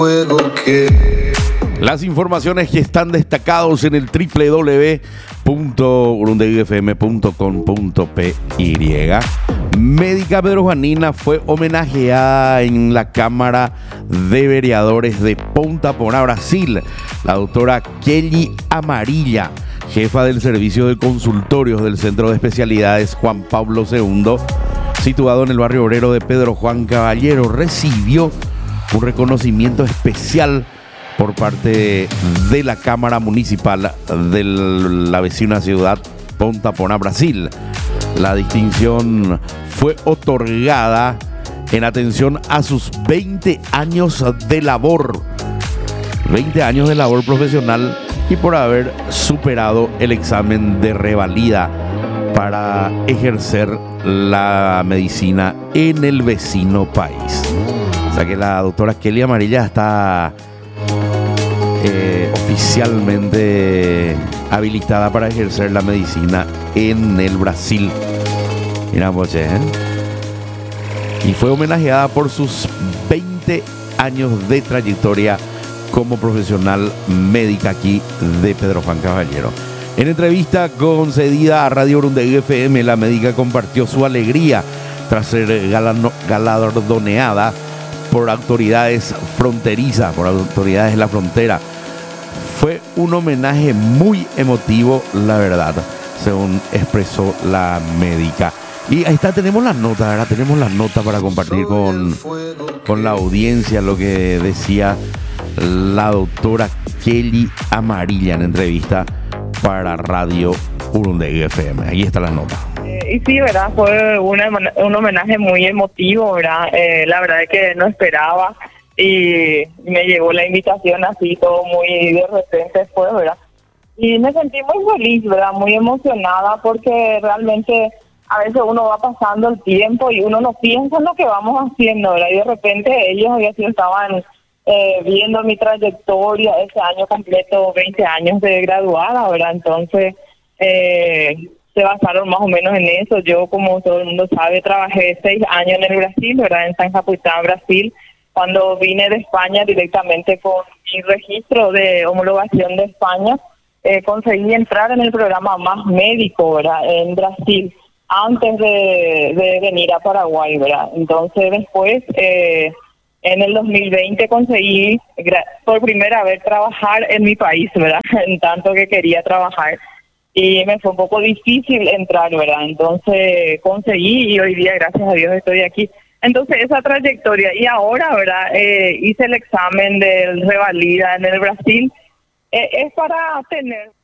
Las informaciones que están destacados en el www.urundeguifm.com.py. Médica Pedro Juanina fue homenajeada en la Cámara de Vereadores de Ponta Porã, Brasil. La doctora Kelly Amarilla, jefa del servicio de consultorios del Centro de Especialidades Juan Pablo II, situado en el barrio obrero de Pedro Juan Caballero, recibió un reconocimiento especial por parte de la Cámara Municipal de la vecina ciudad Ponta Porã, Brasil. La distinción fue otorgada en atención a sus 20 años de labor. 20 años de labor profesional y por haber superado el examen de revalida para ejercer la medicina en el vecino país. O sea que la doctora Kelly Amarilla está oficialmente habilitada para ejercer la medicina en el Brasil. Mira, pues, y fue homenajeada por sus 20 años de trayectoria como profesional médica aquí de Pedro Juan Caballero. En entrevista concedida a Radio Urundegui FM, la médica compartió su alegría tras ser galardoneada por autoridades fronterizas, por autoridades de la frontera. Fue un homenaje muy emotivo, la verdad, según expresó la médica. Y ahí está, tenemos las notas, ¿verdad? Tenemos las notas para compartir con la audiencia lo que decía la doctora Kelly Amarilla en entrevista para Radio Urundegui FM. Ahí está la nota. Y sí, ¿verdad? Fue un homenaje muy emotivo, ¿verdad? La verdad es que no esperaba y me llegó la invitación así, todo muy de repente fue, ¿verdad? Y me sentí muy feliz, ¿verdad? Muy emocionada porque realmente a veces uno va pasando el tiempo y uno no piensa en lo que vamos haciendo, ¿verdad? Y de repente ellos ya sí estaban viendo mi trayectoria ese año completo, 20 años de graduada, ¿verdad? Entonces se basaron más o menos en eso. Yo, como todo el mundo sabe, trabajé 6 años en el Brasil, ¿verdad? En San Japuitán, Brasil. Cuando vine de España directamente con mi registro de homologación de España, conseguí entrar en el programa Más Médico, ¿verdad? En Brasil, antes de venir a Paraguay, ¿verdad? Entonces después, en el 2020 conseguí por primera vez trabajar en mi país, ¿verdad? En tanto que quería trabajar. Y me fue un poco difícil entrar, ¿verdad? Entonces conseguí y hoy día, gracias a Dios, estoy aquí. Entonces esa trayectoria, y ahora, ¿verdad? Hice el examen de revalida en el Brasil, es para tener...